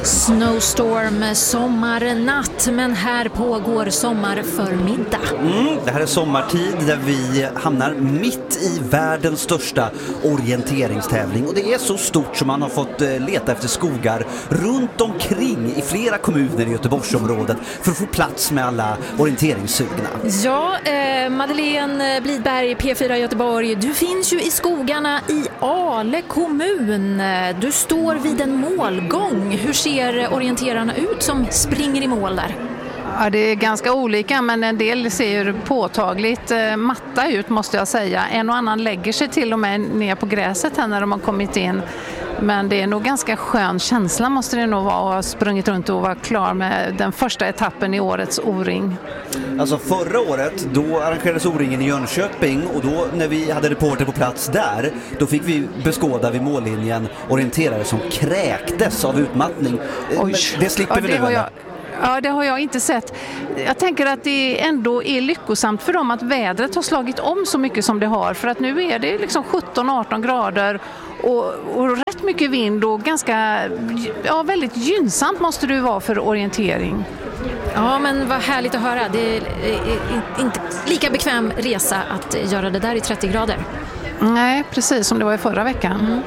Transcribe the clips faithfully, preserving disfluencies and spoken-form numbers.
Snowstorm, sommarnatt, men här pågår sommarförmiddag. Mm, det här är sommartid där vi hamnar mitt i världens största orienteringstävling. Och det är så stort som man har fått leta efter skogar runt omkring i flera kommuner i Göteborgsområdet för att få plats med alla orienteringssugna. Ja, eh, Madeleine Blidberg, P fyra Göteborg, du finns ju i skogarna i Ale kommun. Du står vid en målgång. Hur ser orienterarna ut som springer i mål där? Ja, det är ganska olika, men en del ser påtagligt eh, matta ut, måste jag säga. En och annan lägger sig till och med ner på gräset här när de har kommit in. Men det är nog ganska skön känsla, måste det nog vara, att ha sprungit runt och vara klar med den första etappen i årets O-ring. Alltså förra året, då arrangerades O-ringen i Jönköping, och då när vi hade reporter på plats där, då fick vi beskåda vid mållinjen orienterare som kräktes av utmattning. Oj. Det slipper ja, vi det nu, har eller? jag, Ja, det har jag inte sett. Jag tänker att det ändå är lyckosamt för dem att vädret har slagit om så mycket som det har. För att nu är det liksom sjutton arton grader och, och rätt mycket vind och ganska, ja, väldigt gynnsamt måste det vara för orientering. Ja, men vad härligt att höra. Det är inte lika bekväm resa att göra det där i trettio grader. Nej, precis som det var i förra veckan. Mm.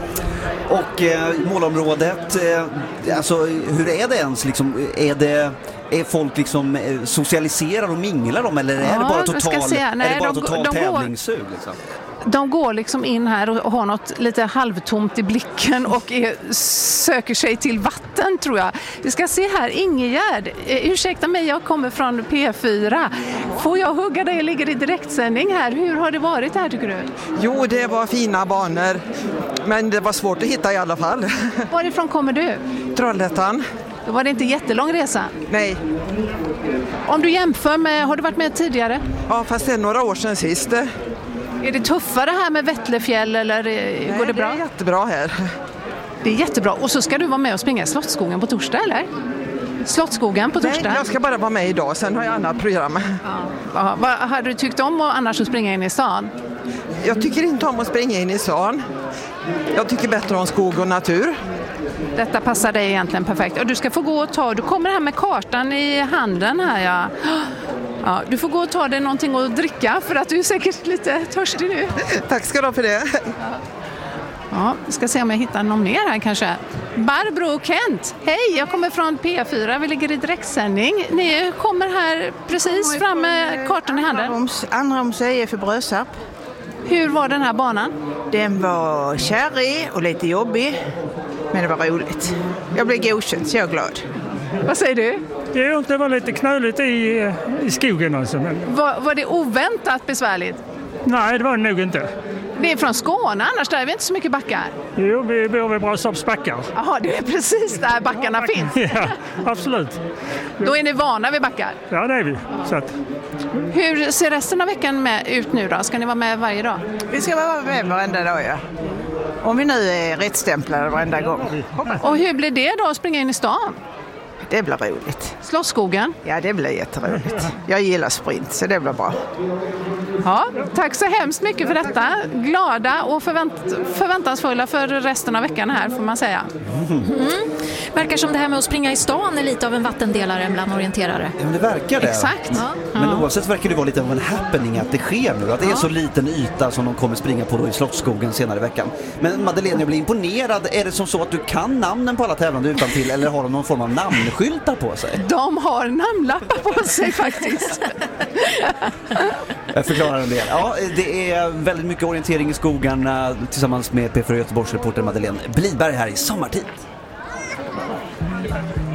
Och eh, målområdet, eh, alltså hur är det ens liksom, är det är folk liksom eh, socialiserar och minglar dem, eller är ja, det bara total, säga, nej, är det bara de, total de tävlingssug liksom? De går liksom in här och har något lite halvtomt i blicken och är, söker sig till vatten, tror jag. Vi ska se här, Ingegärd, eh, ursäkta mig, jag kommer från P fyra. Får jag hugga dig, jag ligger i direktsändning här. Hur har det varit här, tycker du? Jo, det var fina banor, men det var svårt att hitta i alla fall. Varifrån kommer du? Trollhättan. Då var det inte jättelång resa? Nej. Om du jämför med, har du varit med tidigare? Ja, fast det är några år sedan sist. Är det tuffare här med Vettlefjäll, eller Nej, går det bra? det är jättebra här. Det är jättebra. Och så ska du vara med och springa i Slottsskogen på torsdag, eller? Slottsskogen på torsdag? Nej, jag ska bara vara med idag, sen har jag annat program. Ja. Vad hade du tyckt om att annars att springa in i stan? Jag tycker inte om att springa in i stan. Jag tycker bättre om skog och natur. Detta passar dig egentligen perfekt. Och du ska få gå och ta, du kommer här med kartan i handen här, ja. Ja, du får gå och ta dig någonting att dricka för att du är säkert lite törstig nu. Tack ska du ha för det. Ja, ja, vi ska se om jag hittar någon mer här kanske. Barbro och Kent, hej, jag kommer från P fyra, vi ligger i direktsändning. Ni kommer här precis fram med kartan i handen. Andra om sig för Brösarp. Hur var den här banan? Den var kärrig och lite jobbig, men det var roligt. Jag blev godkänd, så jag är glad. Vad säger du? Jo, det var lite knöligt i, i skogen alltså. Men... Var, var det oväntat besvärligt? Nej, det var det nog inte. Det är från Skåne, annars där är vi inte så mycket backar. Jo, vi bor vid Brösarps backar. Jaha, det är precis där backarna finns. Ja, absolut. Då är ni vana vid backar? Ja, det är vi. Så att... Hur ser resten av veckan med ut nu då? Ska ni vara med varje dag? Vi ska vara med varenda dag, ja. Om vi nu är rättstämplade varenda gång. Och hur blir det då att springa in i stan? Det blir roligt. Slottsskogen? Ja, det blir jätteroligt. Jag gillar sprint, så det blir bra. Ja, tack så hemskt mycket för detta. Glada och förvänt- förväntansfulla för resten av veckan här, får man säga. Mm. Verkar som det här med att springa i stan är lite av en vattendelare bland orienterare. Ja, men det verkar det. Exakt. Ja. Men Ja. oavsett verkar det vara lite av en happening att det sker nu. Att det är Ja. så liten yta som de kommer springa på då i Slottsskogen senare i veckan. Men Madeleine, jag blir imponerad. Är det som så att du kan namnen på alla tävlande utan till, eller har de någon form av namnskyltar på sig? De har namnlappar på sig faktiskt. Jag förklarar en del. Ja, det är väldigt mycket orientering i skogarna tillsammans med P fyra Göteborgs reporter Madeleine Blidberg här i sommartid.